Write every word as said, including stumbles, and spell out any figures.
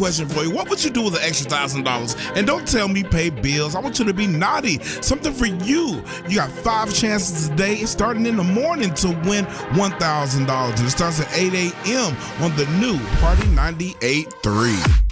question for you. What would you do with an extra thousand dollars? And don't tell me pay bills. I want you to be naughty. Something for you. You got five chances a day, starting in the morning, to win one thousand dollars. And it starts at eight a.m. on the new Party ninety-eight point three.